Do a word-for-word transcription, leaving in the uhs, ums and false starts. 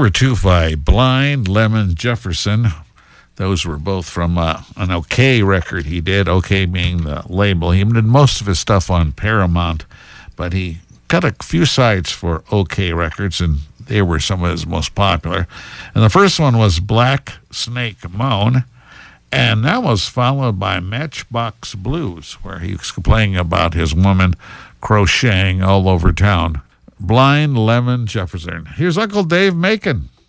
were two by Blind Lemon Jefferson. Those were both from uh, an OK record he did, OK being the label. He did most of his stuff on Paramount, but he got a few sides for OK Records, and they were some of his most popular. And the first one was Black Snake Moan, and that was followed by Matchbox Blues, where he was playing about his woman crocheting all over town. Blind Lemon Jefferson. Here's Uncle Dave Macon.